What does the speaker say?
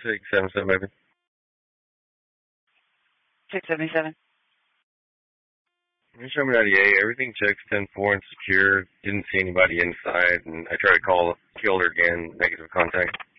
677, baby. 677. You show me 98. Everything checks 10-4 and secure. Didn't see anybody inside, and I tried to call, killed her again, negative contact.